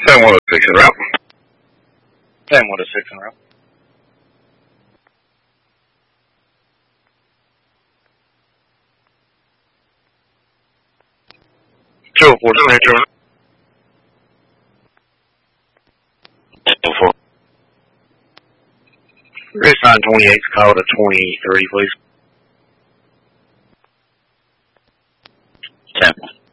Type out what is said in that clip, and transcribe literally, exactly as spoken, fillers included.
ten one oh six en route. ten one oh six en route. two oh four, two oh four. Race nine twenty-eight, call to twenty-three, please. ten.